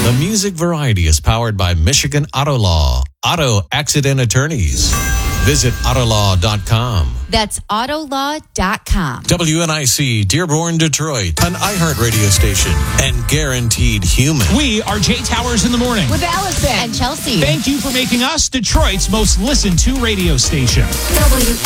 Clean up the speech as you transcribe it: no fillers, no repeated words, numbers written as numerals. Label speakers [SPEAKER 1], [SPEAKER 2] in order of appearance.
[SPEAKER 1] The Music Variety is powered by Michigan Auto Law. Auto accident attorneys. Visit Autolaw.com.
[SPEAKER 2] That's Autolaw.com.
[SPEAKER 1] WNIC, Dearborn, Detroit, an iHeart radio station, and Guaranteed Human.
[SPEAKER 3] We are Jay Towers in the morning.
[SPEAKER 2] With Allison and Chelsea.
[SPEAKER 3] Thank you for making us Detroit's most listened to radio station.